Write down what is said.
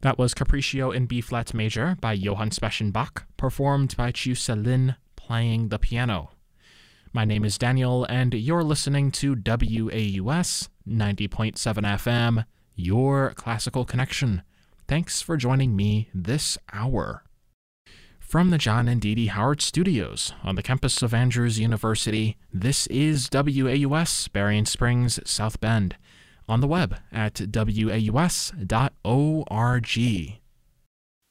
That was Capriccio in B-flat major by Johann Sebastian Bach, performed by Chiusa Lin playing the piano. My name is Daniel, and you're listening to WAUS 90.7 FM, your classical connection. Thanks for joining me this hour. From the John and Dee Dee Howard Studios on the campus of Andrews University, this is WAUS Berrien Springs, South Bend, on the web at waus.org.